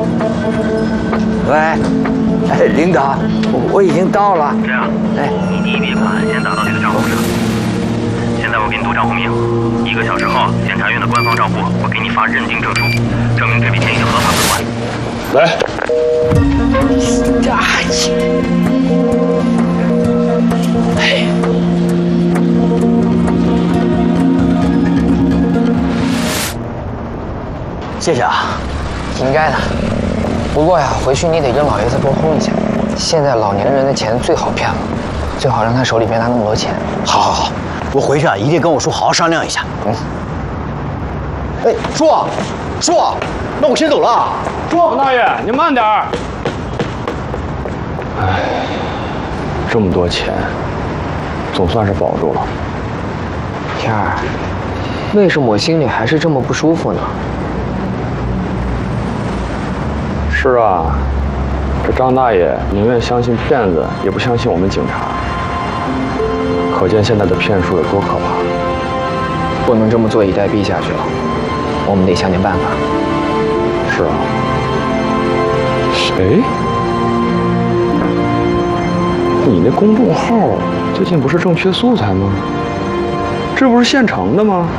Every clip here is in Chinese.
喂，哎，领导，我已经到了。 这样，哎，你第一笔款先打到这个账户上。现在我给你读账户名，1个小时后，检察院的官方账户我给你发认定证书，证明这笔钱已经合法归还。 来。 哎。 谢谢啊， 应该的。不过呀，回去你得跟老爷子沟通一下，现在老年人的钱最好骗了，最好让他手里别拿那么多钱。 好，我回去啊一定跟我叔好好商量一下。哎，叔，那我先走了。 王大爷，您慢点儿。哎，这么多钱，总算是保住了。 天儿，为什么我心里还是这么不舒服呢？ 是啊，这张大爷宁愿相信骗子，也不相信我们警察。可见现在的骗术有多可怕。 不能这么坐以待毙下去了，我们得想点办法。 是啊。谁？你那公众号最近不是正缺素材吗？这不是现成的吗？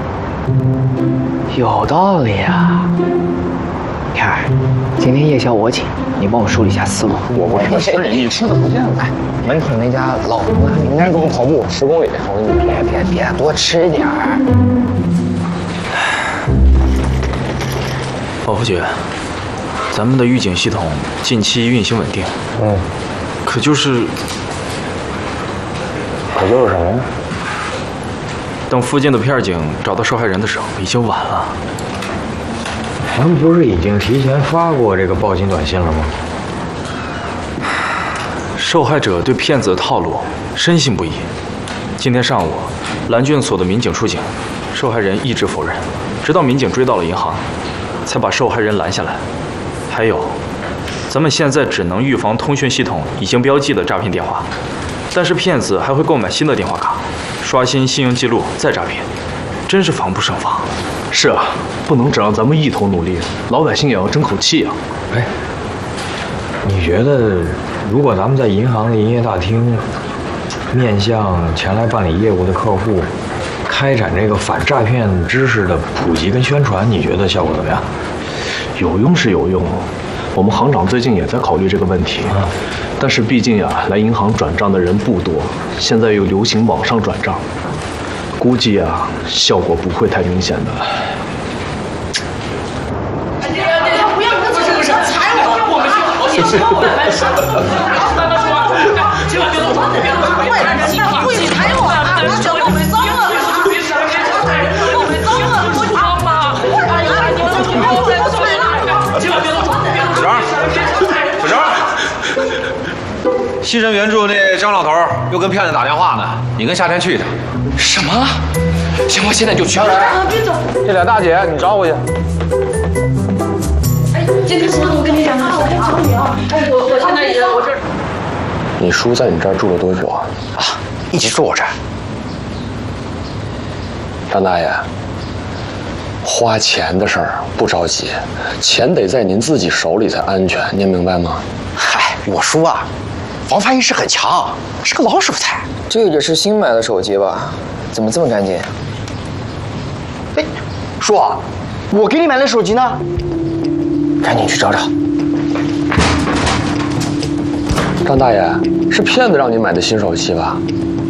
有道理啊。 天儿，今天夜宵我请，你帮我梳理一下思路。 我不是，你吃的不见了。 门口那家老红啊，明天跟我跑步10公里，我说你别，多吃点儿。 保福局，咱们的预警系统近期运行稳定。可就是什么呀？ 等附近的片警找到受害人的时候，已经晚了。 咱们不是已经提前发过这个报警短信了吗？ 受害者对骗子的套路深信不疑。今天上午，蓝卷所的民警出警，受害人一直否认，直到民警追到了银行，才把受害人拦下来。还有，咱们现在只能预防通讯系统已经标记的诈骗电话，但是骗子还会购买新的电话卡，刷新信用记录再诈骗，真是防不胜防。 是啊，不能只让咱们一头努力，老百姓也要争口气啊！ 哎，你觉得，如果咱们在银行的营业大厅，面向前来办理业务的客户，开展这个反诈骗知识的普及跟宣传，你觉得效果怎么样？ 有用是有用，我们行长最近也在考虑这个问题。但是毕竟呀，来银行转账的人不多，现在又流行网上转账。 估计啊，效果不会太明显的。 不要，不是，踩我们好几千万，慢慢说，千万别动手，别动手，不许踩我啊！小后腿脏了，后腿脏了，不脏吗？哎呀，你们后腿都碎了，千万别动手，别动手！ 小张，西山援助那张老头又跟骗子打电话呢，你跟夏天去一趟。 什么？行，我现在就去。 别走！ 这俩大姐，你招呼去。 哎，今天我跟你讲啊，我先找你啊。哎，我现在也我这。 你叔在你这儿住了多久啊？ 一直住我这儿。 张大爷，花钱的事儿不着急，钱得在您自己手里才安全，您明白吗？ 嗨，我叔啊，防范意识很强，是个老手才。 这个是新买的手机吧？怎么这么干净？ 哎，叔，我给你买的手机呢？赶紧去找找。 张大爷，是骗子让您买的新手机吧？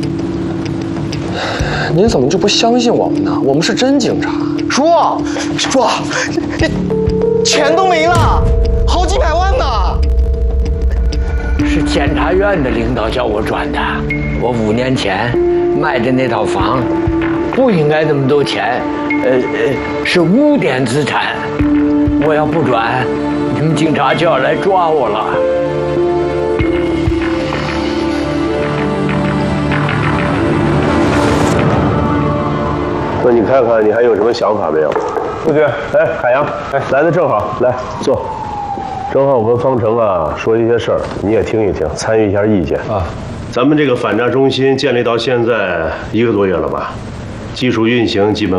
您怎么就不相信我们呢？我们是真警察。 叔，这钱都没了，好几百万呢。 是检察院的领导叫我转的。我5年前卖的那套房，不应该那么多钱，是污点资产。我要不转，你们警察就要来抓我了。 那你看看，你还有什么想法没有？副局，哎，海洋，哎，来的正好，来坐。正好我跟方成啊说一些事儿，你也听一听，参与一下意见啊。咱们这个反诈中心建立到现在1个多月了吧，基础运行基本